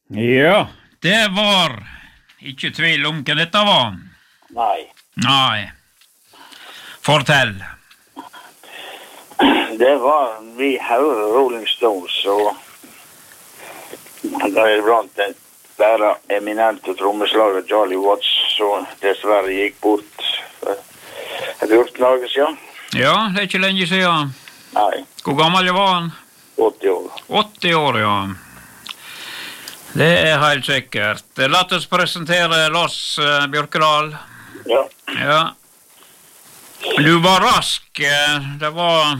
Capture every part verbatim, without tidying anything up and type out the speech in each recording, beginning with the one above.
Ja, det var ikke tvil om hva dette var. Nei. Nei. Fortell. Det var, vi hører Rolling Stones, og da er blant den bare eminente trommeslager Charlie Watts, som dessverre gikk bort for fjorten dager siden. Ja, det er ikke lenge siden. Nei. Hvor gammel var han? åtti år. åtti år, ja. Det er helt sikkert. La oss presentere Lars uh, Bjørkedal. Ja. Ja. Du var rask. Det var...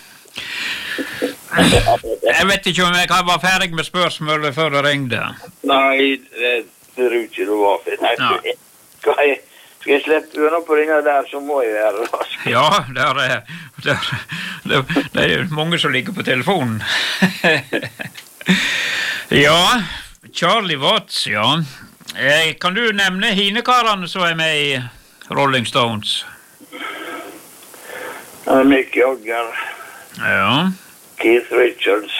Jeg vet ikke om jeg var ferdig med spørsmålet før det ringde. Nei, det tror ikke du var for. Nei, Nei. Skal jeg, skal jeg slippe unna på ringa der, så må jeg være rask. Ja, der er, der, det, det er mange som ligger på telefonen. Ja, Charlie Watts, ja. Eh, kan du nevne hinekarene som er med i Rolling Stones? Mick Jagger. Ja. Keith Richards.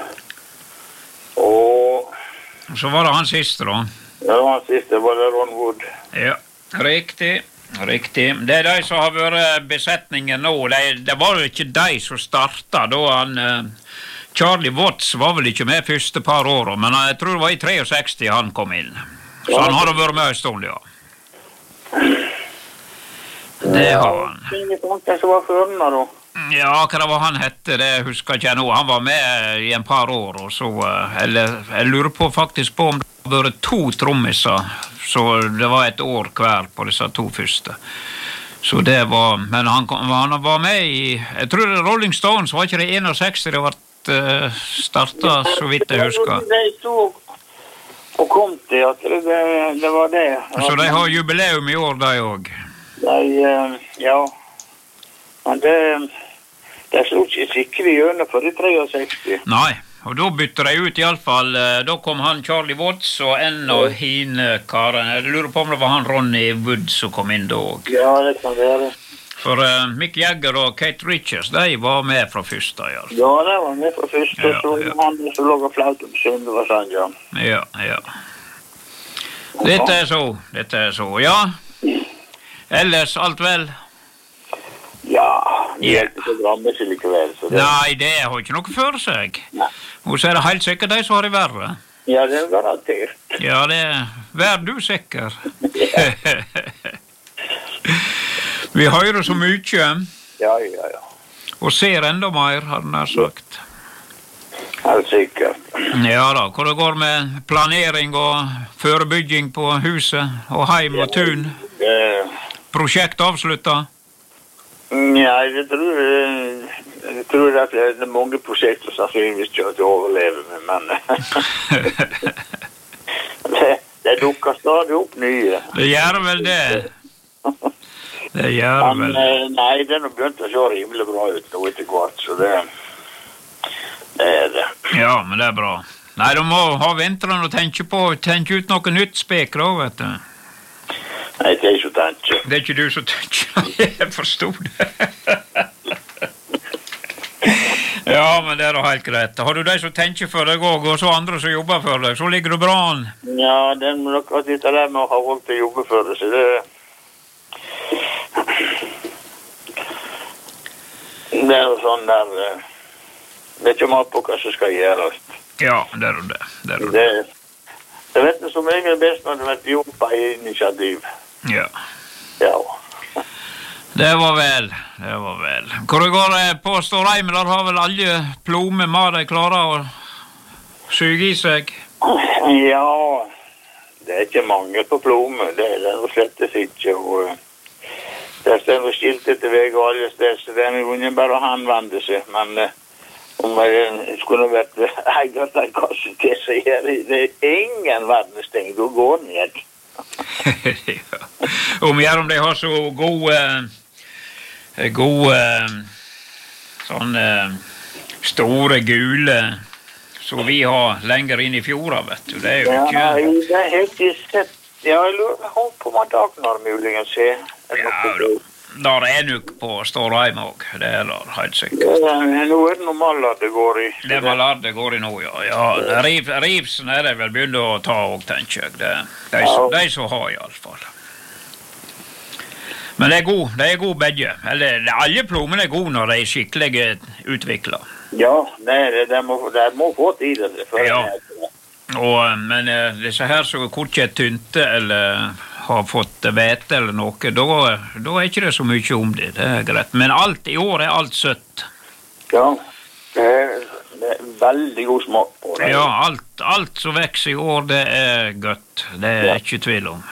Og... Så var det han siste, da. Ja, han siste var det Ron Wood. Ja, riktig. Riktig. Det er de som har vært besetningen nå. Det, det var jo ikke de som startet da han... Uh, Charlie Watts var vel ikke med første par år, men jeg tror det var i seksti tre han kom inn. Så han har vært med en stund, ja. Det har han. Hva som var før den da? Ja, hva var han hette, det husker jeg ikke nå. Han var med i en par år, og så... Eller, jeg lurer på faktisk på om det har vært to trommiser, så det var et år hver på disse to første. Så det var... Men han, han var med i... Jeg tror Rolling Stones var ikke det seksti det var uh, startet, så vidt jeg husker. De stod og kom til at det, det var det. Så de har jubileum i år, de også? Nei, uh, ja... Men det, det slo ikke sikkert i hjørnet for de seksti tre. Nei, og da bytte de ut i alle fall. Da kom han Charlie Watts og en av hine karene. Jeg lurer på om det var han Ronnie Wood som kom inn da også. Ja, det kan være. For uh, Mick Jagger og Keith Richards, de var med fra første, ja. Ja, de var med fra første, Ja, så ja. han som lå og flaut om søndag var sånn, ja. Ja, ja. Dette er så, dette er så, ja. Ellers alt vel? Ja, det er ikke så dramme seg likevel. Så det... Nei, det har ikke noe for seg. Nei. Og så er det helt sikkert de som har det verre. Ja, det er garantert. Ja, det er... Vær du sikker. Vi hører så mye. Ja, ja, ja. Og ser enda mer, har den her sagt. Helt sikkert. Ja da, hvor det går med planering og forebygging på huset, og heim og tun. Eh, Prosjekt avsluttet. Ja, jeg tror, jeg tror at det er mange prosjekter som sannsynligvis ikke til å overleve med, men det, det dukker stadig opp nye. Det gjør vel det. Det gjør Men vel. eh, nei, det er nå begynt å se rimelig bra ut nå etter hvert, så det, det er det. Ja, men det er bra. Nei, du må ha vinteren og tenke på, tenke ut noe nytt speker også, vet du. Nei, det er ikke tenkt. Det er ikke du som tenker. Jeg forstod det. Ja, men det er da helt greit. Har du de som tenker for deg også, og så andre som jobber for deg, så ligger du bra an. Ja, den må nok at dette der med å ha folk til å jobbe for det, så det... Det er jo sånn der... eh, Det er ikke mat på hva som skal gjøres. Ja, det er jo det. Det er jo Det, det. det vet du som regel best når det vet jobba i initiativ. Ja. Ja. Det var vel, det var vel. Hvor det går det på Stårheim, der har vel alle plomme med de klarer å suge i seg? Ja, det er ikke mange på plomme, det er det jo slettes ikke, og uh, det står noe skilt etter vei og alle steder, så det er noen bare å henvende seg, men uh, om jeg skulle vært eier til en kasse til, så er det, det er ingen verdens ting, du går ned. Ja. Om gjør om de har så gode, gode, sånne store gule, så vi har lenger inn i fjorda, vet du. Det er jo Ja, ikke... nei, det er helt i sett. Ja, jeg lurer på om at Agnar muligens er. Ja, da. Der er nok på Stårheim også, det er der helt sikkert. Ja, nå er det normalt det går i. Det er malard det går i nå, ja. ja riv, rivsen er det vel begynner å ta også, tenker jeg. Det, de, ja. de som har i alle fall. Men det er god, det er god begge. Eller, alle plommene er gode når de er skikkelig utviklet. Ja, det er det. De må, de må få tid til det. Ja, og, men disse her som ikke er tynte eller har fått vete eller noe, da, da er ikke det så mye om det, det er greit. Men alt i år er alt søtt. Ja, det er, det er veldig god smak på det. Ja, alt, alt som vekser i år, det er godt. Det er ja. ikke tvil om.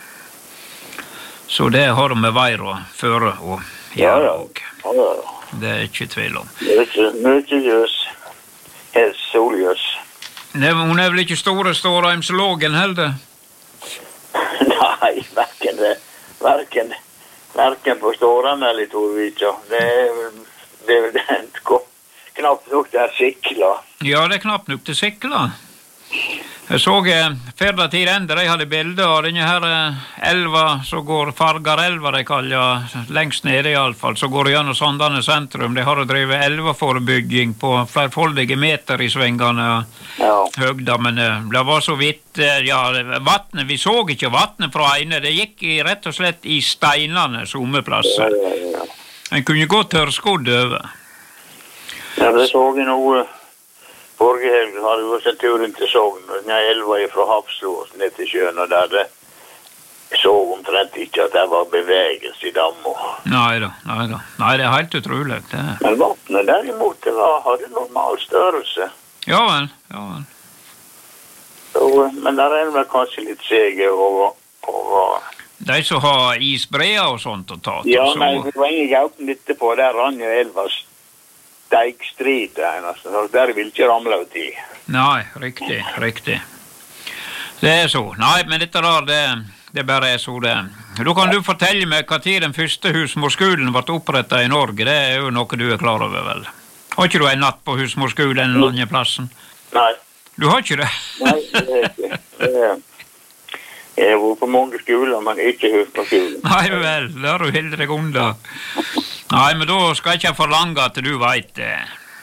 Så det har de med veier å føre og gjøre ja, ja. Ja, ja, ja. Det er ikke tvil om. Det er ikke mye jøs. Helt soljøs. Hun er vel ikke store Stårheimslogen heller? Nei, hverken det. Hverken, hverken på Stårheim eller i Torvika. Det er det er det knapt nok det er sikla. Ja, det er knapt nok det sikla. Jeg så eh, før tid enda, de hadde bilder av denne her eh, elva som går Fargarelva, de kaller, lengst nede i alle fall, så går det gjennom Sandane sentrum. De har drevet elvaforebygging på flerfoldige meter i svingene ja. høgda, men eh, det var så vidt, eh, ja, vattnet, vi så ikke vattnet fra ene, det gikk i, rett og slett i steinene sommerplasser. Ja, ja, ja. En kunne gå tørrskodd over. Ja, det så jeg noe. Forrige helg hadde vi også en tur inn til Sogn, og den elva fra Hafslo ned til sjøen, og der det så omtrent ikke at det var bevegelse i dammen. Nei da, nei da. Nei, det er helt utrolig. Det. Men vattnet derimot, det var, hadde normal størrelse. Ja vel, ja vel. Så, men der er vel kanskje litt sege over, over... De som har isbreer og sånt å ta til. Ja, så... nei, det var ingen gauten litt på, der rann jo elva steikstrid, så der vil ikke ramle ut i. Nei, riktig, riktig. Det er så. Nei, men dette der, det, det bare er så det. Da kan du fortelle meg hva tid den første husmorskolen ble opprettet i Norge. Det er jo noe du er klar over, vel? Har ikke du en natt på husmorskolen eller andre plassen? Nei. Du har ikke det? Nei, det er ikke. Det er... Jeg har vært på mange skoler, men ikke husmorskolen. Nei vel, det har du helt deg unna. Nei, men da skal jeg ikke forlange at du vet det.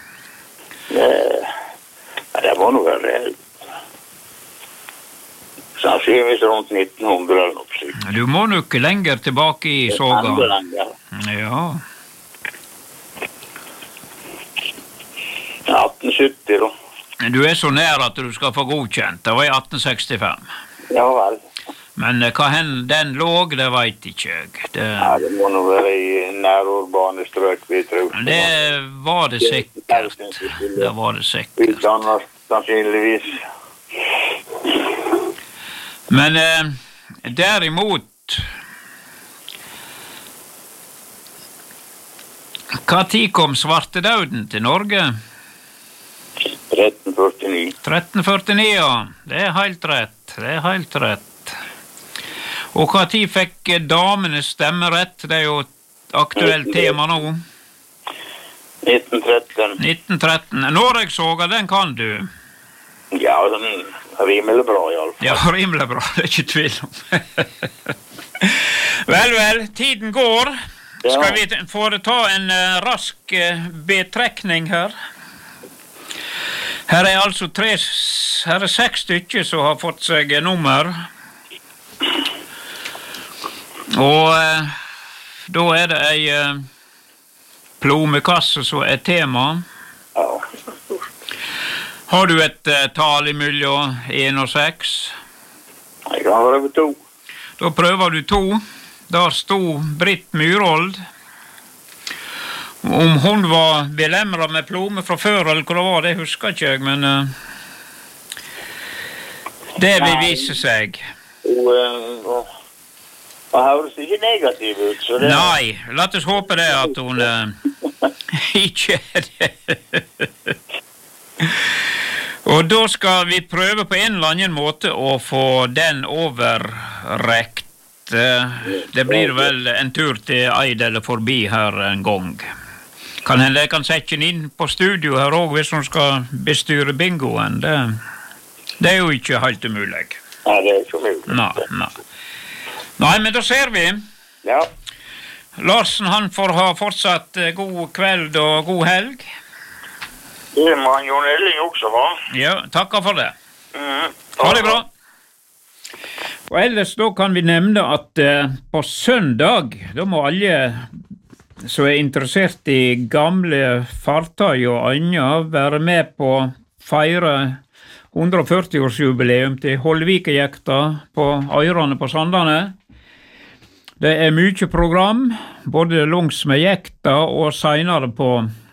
Nei, det må nå være sannsynligvis rundt nitten hundre eller noe slik. Du må nok lenger tilbake i soga. Enda lenger. Ja. atten sytti da. Du er så nær at du skal få godkjent. Det var i atten sekstifem. Ja vel. Men hva hen den låg, det vet ikke jeg. Det... Ja, det må nå være i nærurbane strøk, vi tror. Det var det sikkert. Det var det sikkert. Utdannet, sannsynligvis. Men eh, derimot... Hva tid kom svartedauden til Norge? tretten førtini. tretten førtini, ja. Det er helt rett. Det er helt rett. Og hva tid fikk damene stemmerett? Det er jo et aktuelt tema nå. nitten tretten. nitten tretten. Norgesoga, den kan du? Ja, den rimelig bra i alle fall. Ja, rimelig bra. Det er ikke tvil om. Vel, vel. Tiden går. Ja. Skal vi få ta en uh, rask uh, betrekning her? Her er altså tre, her er seks stykker som har fått seg nummer. Og eh, da er det ei eh, plommekasse som er tema. Ja. Har du et eh, tal imellom en og seks? Jeg kan prøve to. Da prøver du to. Der stod Britt Myrold. Om hun var belemret med plomme fra før, eller hva det var, det husker ikke jeg, men uh, det vil vise seg. Hun uh, høres ikke negativ ut, så det... Nei, la oss håpe det at hun uh, ikke er det. Og da skal vi prøve på en eller annen måte å få den overrekt. Det blir vel en tur til Eid eller forbi her en gang. Kan hende jeg kan sette den inn på studio her også hvis hun skal bestyre bingoen. Det, det er jo ikke helt umulig. Nei, det er ikke umulig. Nei, nei. Nei, men da ser vi. Ja. Larsen, han får ha fortsatt eh, god kveld og god helg. Det må han Jon Elling også ha. Ja, takker for det. Mm, ha det bra. Og ellers da kan vi nevne at eh, på søndag, da må alle som er interessert i gamle fartøy og annet være med på feire hundre og førti-årsjubileum til Hollvikejekta på Øyrene på Sandane. Det er mye program, både langs med jekta og senere på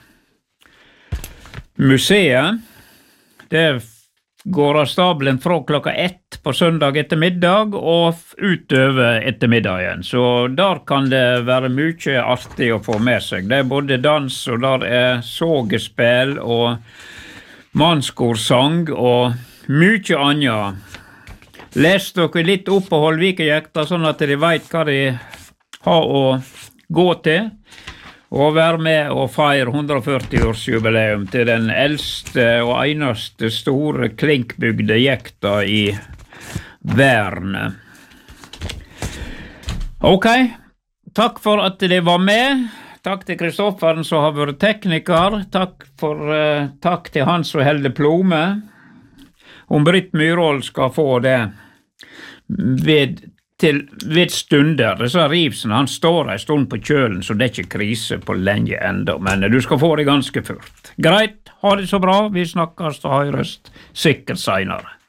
museet. Det går av stabelen fra klokka ett på søndag ettermiddag og utover ettermiddagen. Så der kan det være mye artig å få med seg. Det er både dans, og der er sågespill og mannskorsang og mye annet. Les dere litt opp på Hollvikejekta, sånn at de vet hva de har å gå til, og være med og feire hundre og førti-årsjubileum til den eldste og eneste store klinkbygde jekta i verden. Ok, takk for at de var med. Takk til Kristofferen som har vært tekniker. Takk, for, uh, takk til han som holder plomme. Om Britt Myhrvold skal få det ved, til, ved stunder. Disse rivsene, han står en stund på kjølen, så det er ikke krise på lenge enda, men du skal få det ganske fort. Greit, ha det så bra, vi snakkes og høres sikkert senere.